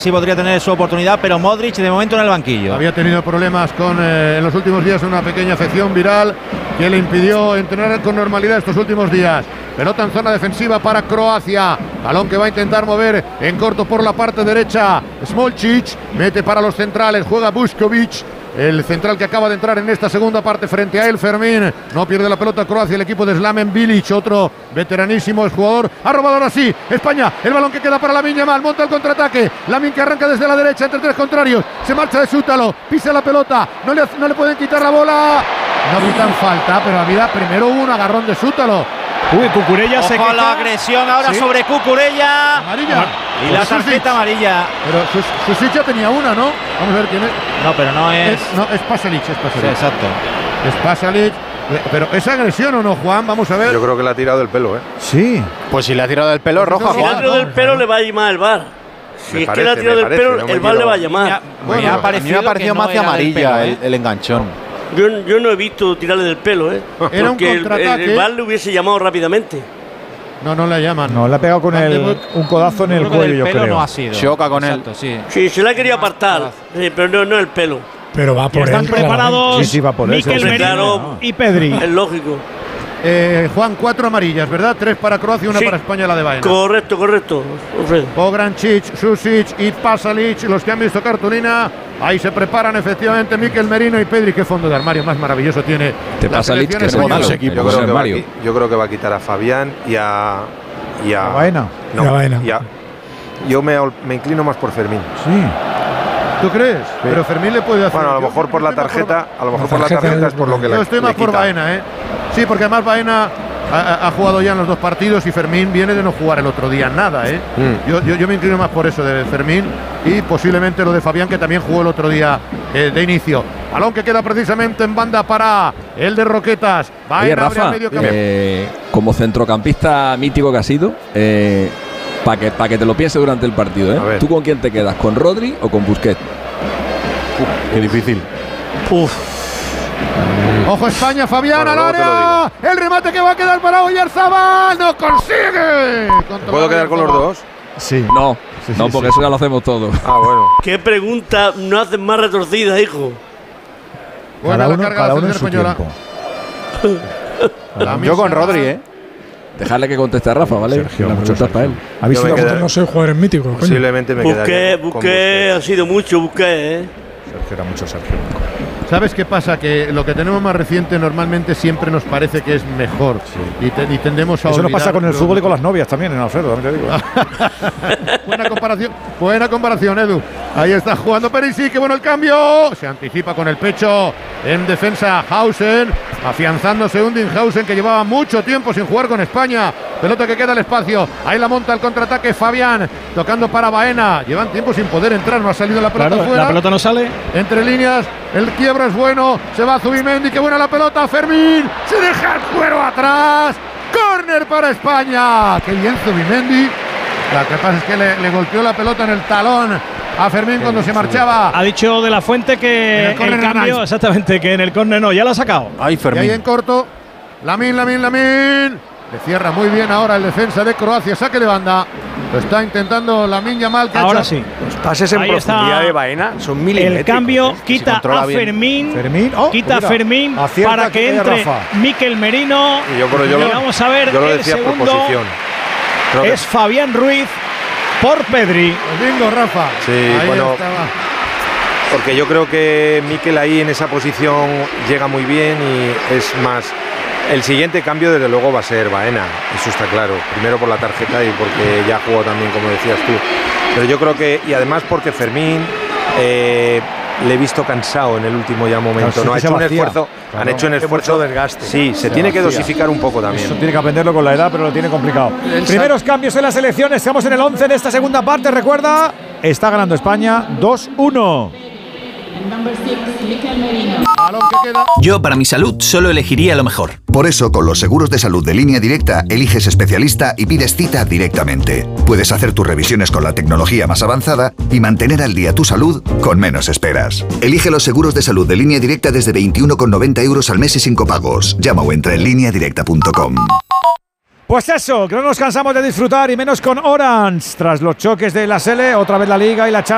Sí podría tener su oportunidad, pero Modric de momento en el banquillo. Había tenido problemas en los últimos días, una pequeña afección viral que le impidió entrenar con normalidad estos últimos días. Pelota en zona defensiva para Croacia. Balón que va a intentar mover en corto por la parte derecha. Smolcic mete para los centrales, juega Vuskovic. El central que acaba de entrar en esta segunda parte frente a él, Fermín. No pierde la pelota Croacia, el equipo de Slaven Bilic, otro veteranísimo jugador. Ha robado ahora sí España, el balón que queda para Lamine Yamal, monta el contraataque. Lamine que arranca desde la derecha entre tres contrarios. Se marcha de Sútalo, pisa la pelota, no le pueden quitar la bola. No pitan falta, pero había primero un agarrón de Sútalo. Uy, Cucurella se queja. La agresión ahora sobre Cucurella. Amarilla. Y la tarjeta amarilla. Pero Susic ya tenía una, ¿no? Vamos a ver quién es. No, pero no es. Es Pasalic, es Pasalic. Sí, exacto. Es Pasalic. Pero ¿es agresión o no, Juan? Vamos a ver. Yo creo que le ha tirado del pelo, ¿eh? Sí. Pues si le ha tirado del pelo, roja, Si le ha tirado del pelo, le va a llamar el VAR. Si es que le ha tirado del pelo, el VAR le va a llamar. Bueno, a mí me ha parecido más de amarilla el enganchón. Yo no he visto tirarle del pelo, ¿eh? Era un contraataque. El VAR le hubiese llamado rápidamente. No le llaman. No, le ha pegado con un codazo en el cuello, yo creo. No ha sido. Choca con él. Sí, se le ha querido apartar, pero no el pelo. Pero va por él. Están preparados Sí, va por Mikel Merino y Pedri. Es lógico. Juan, 4 amarillas, ¿verdad? 3 para Croacia y 1 para España, la de Baena. Correcto, Alfredo. Pograncic, Susic y Pasalic, los que han visto cartulina. Ahí se preparan efectivamente Mikel Merino y Pedri. Qué fondo de armario más maravilloso tiene. Te pasa Lich, que es el malo. Yo creo que va a quitar a Fabián y a Baena. Yo me inclino más por Fermín. Sí. ¿Tú crees? Sí. Pero Fermín le puede hacer. Bueno, a lo mejor por la tarjeta, es por lo que le Yo estoy más por Baena, ¿eh? Sí, porque además Baena ha jugado ya en los 2 partidos y Fermín viene de no jugar el otro día nada, ¿eh? Yo me inclino más por eso de Fermín y posiblemente lo de Fabián, que también jugó el otro día de inicio. Balón que queda precisamente en banda para el de Roquetas. Oye, Rafa, como centrocampista mítico que ha sido, para que te lo pienses durante el partido, ¿eh? ¿Tú con quién te quedas? ¿Con Rodri o con Busquets? Qué difícil. Ojo España, Fabián al área. El remate que va a quedar para Oyarzabal. ¡No consigue! ¿Puedo quedar con los dos? Sí. No, porque eso ya lo hacemos todos. Ah, bueno. ¿Qué pregunta no haces más retorcida, hijo? Bueno, cada uno en su tiempo. Yo con Rodri, ¿eh? Dejarle que conteste a Rafa, ¿vale? Sergio, la pregunta es para él. No soy jugador mítico. Posiblemente me quedaría. Busquets ha sido mucho, Busquets, ¿eh? Sergio era mucho Sergio. ¿Sabes qué pasa? Que lo que tenemos más reciente normalmente siempre nos parece que es mejor. Sí. Y tendemos a Eso olvidar. nos pasa con el fútbol y con las novias también, en Alfredo, también te digo. Buena comparación, Edu. Ahí está jugando Perisic, qué bueno el cambio. Se anticipa con el pecho en defensa Hausen, afianzándose Undinghausen, que llevaba mucho tiempo sin jugar con España. Pelota que queda al espacio. Ahí la monta el contraataque Fabián, tocando para Baena. Llevan tiempo sin poder entrar, no ha salido la pelota fuera. La pelota no sale. Entre líneas, el quiebro es bueno. Se va Zubimendi, qué buena la pelota. Fermín, se deja el cuero atrás. Córner para España. Qué bien Zubimendi. Lo que pasa es que le golpeó la pelota en el talón a Fermín cuando se marchaba. Ha dicho De la Fuente que el cambio, exactamente, que en el córner no, ya lo ha sacado. Ay, Fermín. Y ahí en corto, Lamine. Le cierra muy bien ahora el defensa de Croacia, saque de banda. Lo está intentando Lamine Yamal. Ahora sí. Los pases en profundidad de Baena son milimétricos. El cambio quita a Fermín. Quita a Fermín para que entre Mikel Merino. Y vamos a ver el segundo. Es Fabián Ruiz por Pedri. Bingo, Rafa. Sí, ahí bueno. Estaba. Porque yo creo que Mikel ahí en esa posición llega muy bien y es más. El siguiente cambio desde luego va a ser Baena, eso está claro. Primero por la tarjeta y porque ya jugó también, como decías tú. Pero yo creo que, y además porque Fermín le he visto cansado en el último ya momento. No ha hecho un esfuerzo. Han hecho un esfuerzo. Desgaste. Sí, se tiene que dosificar un poco también. Eso tiene que aprenderlo con la edad, pero lo tiene complicado. Primeros cambios en las elecciones. Estamos en el 11 de esta segunda parte. Recuerda, está ganando España 2-1. Yo, para mi salud, solo elegiría lo mejor. Por eso, con los seguros de salud de Línea Directa, eliges especialista y pides cita directamente. Puedes hacer tus revisiones con la tecnología más avanzada y mantener al día tu salud con menos esperas. Elige los seguros de salud de Línea Directa desde 21,90 € al mes y sin copagos. Llama o entra en lineadirecta.com. Pues eso, que no nos cansamos de disfrutar y menos con Orange. Tras los choques de la Sele, otra vez la Liga y la Champions.